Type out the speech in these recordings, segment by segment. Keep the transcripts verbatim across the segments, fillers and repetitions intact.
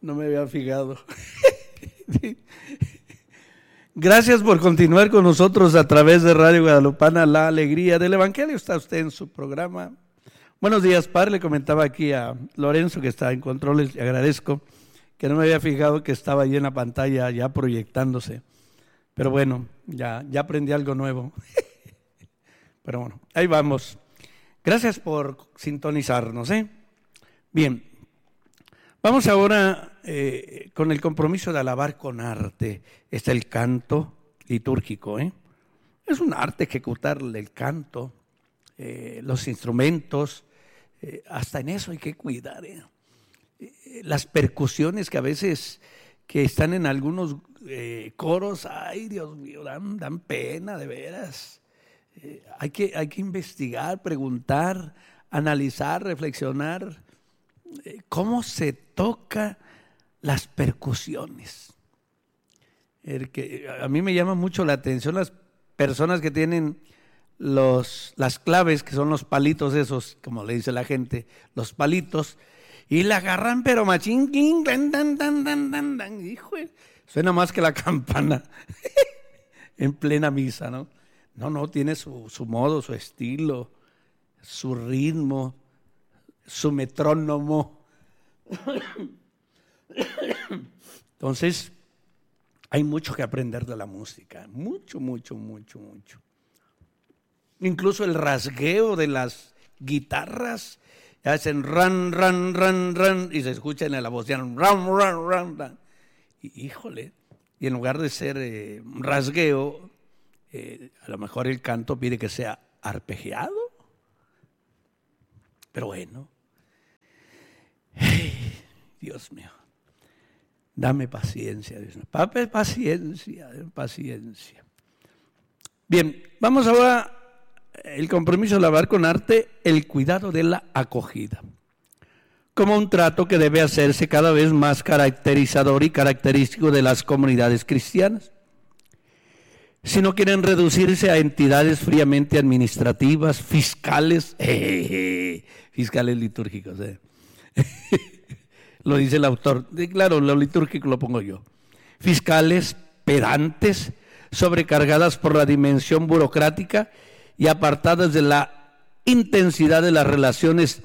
no me había fijado. Gracias por continuar con nosotros a través de Radio Guadalupana, la alegría del Evangelio. Está usted en su programa. Buenos días, padre. Le comentaba aquí a Lorenzo, que está en controles, le agradezco, que no me había fijado que estaba ahí en la pantalla ya proyectándose. Pero bueno, ya, ya aprendí algo nuevo. Pero bueno, ahí vamos. Gracias por sintonizarnos, ¿eh? Bien, vamos ahora eh, con el compromiso de alabar con arte. Está el canto litúrgico, ¿eh? Es un arte ejecutar el canto, eh, los instrumentos, eh, hasta en eso hay que cuidar, ¿eh? Eh, las percusiones que a veces que están en algunos eh, coros, ay Dios mío, dan, dan pena de veras. Eh, hay que, hay que investigar, preguntar, analizar, reflexionar. Eh, ¿Cómo se toca las percusiones? El que, a mí me llama mucho la atención las personas que tienen los, las claves, que son los palitos esos, como le dice la gente, los palitos, y la agarran pero machín, cling, dan, dan, dan, dan, dan, dan. Hijo, suena más que la campana en plena misa, ¿no? No, no, tiene su, su modo, su estilo, su ritmo, su metrónomo. Entonces, hay mucho que aprender de la música, mucho, mucho, mucho, mucho. Incluso el rasgueo de las guitarras, hacen ran, ran, ran, ran, y se escucha en la voz, ran, ran, ran, ran. Y, híjole, y en lugar de ser eh, rasgueo, Eh, a lo mejor el canto pide que sea arpegiado, pero bueno, hey, Dios mío, dame paciencia, Dios mío. Pape, paciencia, paciencia. Bien, vamos ahora el compromiso de alabar con arte, el cuidado de la acogida, como un trato que debe hacerse cada vez más caracterizador y característico de las comunidades cristianas. Si no quieren reducirse a entidades fríamente administrativas, fiscales, eh, fiscales litúrgicos, eh. Lo dice el autor, claro, lo litúrgico lo pongo yo. Fiscales, pedantes, sobrecargadas por la dimensión burocrática y apartadas de la intensidad de las relaciones,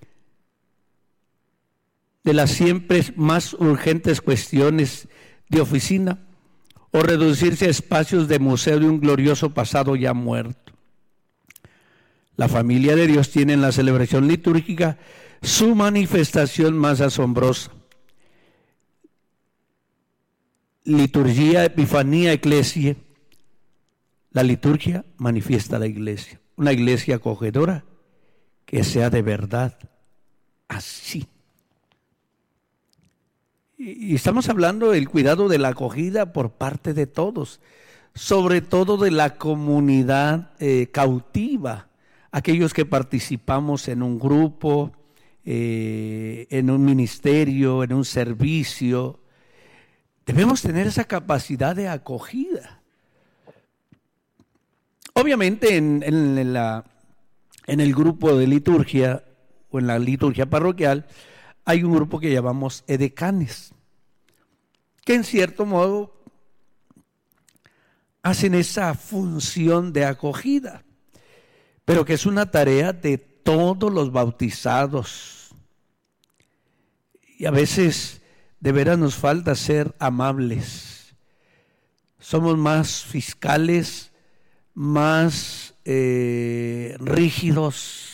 de las siempre más urgentes cuestiones de oficina, o reducirse a espacios de museo de un glorioso pasado ya muerto. La familia de Dios tiene en la celebración litúrgica su manifestación más asombrosa. Liturgia, epifanía, eclesia. La liturgia manifiesta la iglesia, una iglesia acogedora que sea de verdad así. Y estamos hablando del cuidado de la acogida por parte de todos, sobre todo de la comunidad eh, cautiva, aquellos que participamos en un grupo, eh, en un ministerio, en un servicio. Debemos tener esa capacidad de acogida. Obviamente en, en, la, en el grupo de liturgia o en la liturgia parroquial, hay un grupo que llamamos edecanes, que en cierto modo hacen esa función de acogida, pero que es una tarea de todos los bautizados. Y a veces de veras nos falta ser amables. Somos más fiscales, más eh, rígidos.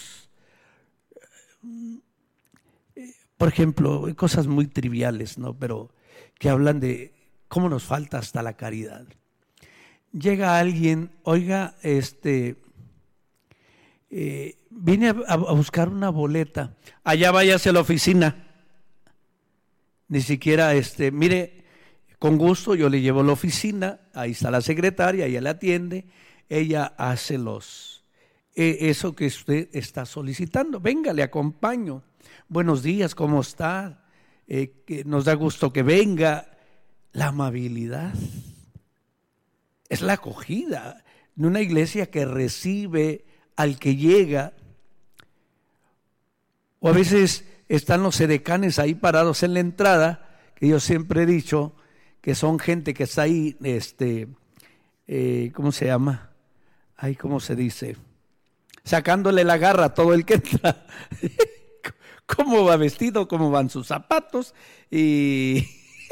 Por ejemplo, cosas muy triviales, ¿no? Pero que hablan de cómo nos falta hasta la caridad. Llega alguien, oiga, este, eh, vine a, a buscar una boleta, allá váyase a la oficina. Ni siquiera, este, mire, con gusto yo le llevo a la oficina, ahí está la secretaria, ella le atiende, ella hace los, eh, eso que usted está solicitando, venga, le acompaño. Buenos días, ¿cómo está? Eh, que nos da gusto que venga. La amabilidad es la acogida de una iglesia que recibe al que llega. O a veces están los edecanes ahí parados en la entrada, que yo siempre he dicho que son gente que está ahí, este, eh, ¿cómo se llama? Ay, ¿cómo se dice? Sacándole la garra a todo el que entra. Cómo va vestido, cómo van sus zapatos y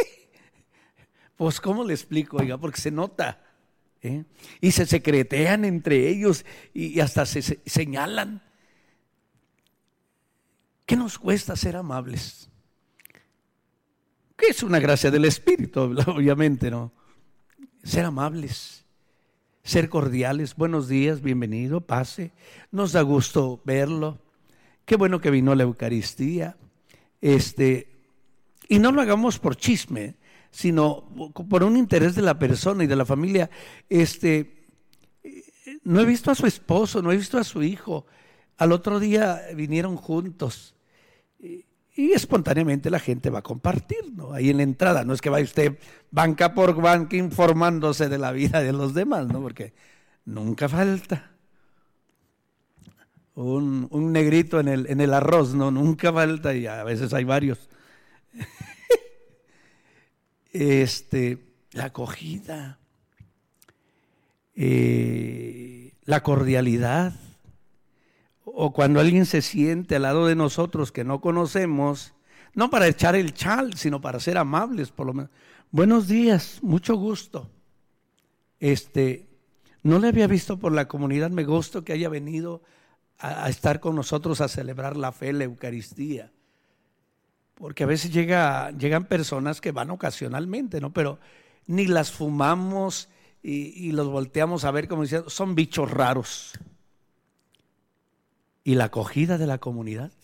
pues cómo le explico, oiga, porque se nota, ¿eh? Y se secretean entre ellos y hasta se, se señalan. ¿Qué nos cuesta ser amables? Que es una gracia del Espíritu, obviamente, ¿no? Ser amables, ser cordiales. Buenos días, bienvenido, pase. Nos da gusto verlo. Qué bueno que vino a la Eucaristía. Este, y no lo hagamos por chisme, sino por un interés de la persona y de la familia. Este, no he visto a su esposo, no he visto a su hijo. Al otro día vinieron juntos. Y, y espontáneamente la gente va a compartir, ¿no? Ahí en la entrada. No es que vaya usted banca por banca informándose de la vida de los demás, ¿no? Porque nunca falta. Un, un negrito en el, en el arroz, no, nunca falta, y a veces hay varios. Este, la acogida, eh, la cordialidad, o cuando alguien se siente al lado de nosotros que no conocemos, no para echar el chal, sino para ser amables, por lo menos. Buenos días, mucho gusto. Este, no le había visto por la comunidad, me gusta que haya venido a estar con nosotros a celebrar la fe, la Eucaristía, porque a veces llega, llegan personas que van ocasionalmente, ¿no? Pero ni las fumamos y, y los volteamos a ver como diciendo, son bichos raros. Y la acogida de la comunidad,